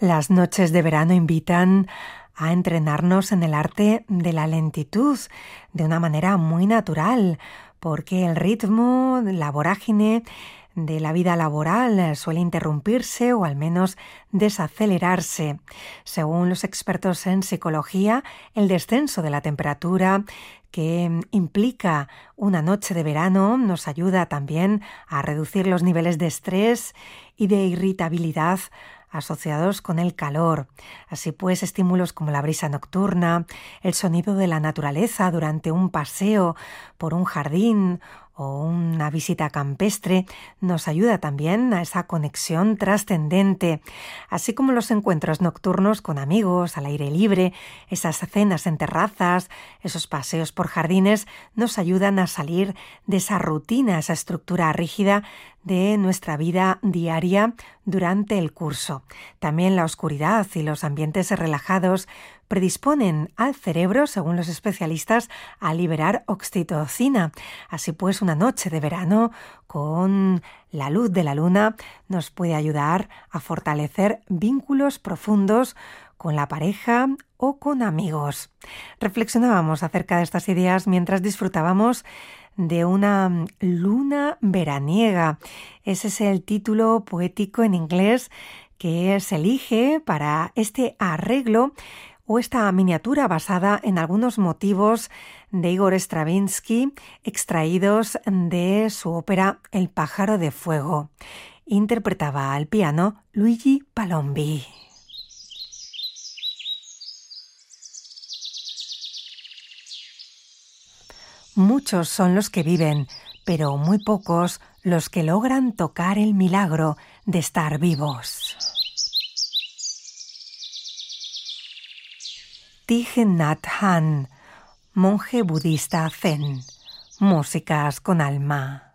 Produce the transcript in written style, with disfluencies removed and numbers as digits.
Las noches de verano invitan a entrenarnos en el arte de la lentitud de una manera muy natural, porque el ritmo, la vorágine de la vida laboral suele interrumpirse o al menos desacelerarse. Según los expertos en psicología, el descenso de la temperatura que implica una noche de verano nos ayuda también a reducir los niveles de estrés y de irritabilidad asociados con el calor. Así pues, estímulos como la brisa nocturna, el sonido de la naturaleza durante un paseo por un jardín o una visita campestre nos ayuda también a esa conexión trascendente, así como los encuentros nocturnos con amigos al aire libre, esas cenas en terrazas, esos paseos por jardines nos ayudan a salir de esa rutina, esa estructura rígida de nuestra vida diaria durante el curso. También la oscuridad y los ambientes relajados predisponen al cerebro, según los especialistas, a liberar oxitocina. Así pues, una noche de verano con la luz de la luna nos puede ayudar a fortalecer vínculos profundos con la pareja o con amigos. Reflexionábamos acerca de estas ideas mientras disfrutábamos de una luna veraniega. Ese es el título poético en inglés que se elige para este arreglo o esta miniatura basada en algunos motivos de Igor Stravinsky extraídos de su ópera El pájaro de fuego. Interpretaba al piano Luigi Palombi. Muchos son los que viven, pero muy pocos los que logran tocar el milagro de estar vivos. Thich Nhat Hanh, monje budista zen. Músicas con alma.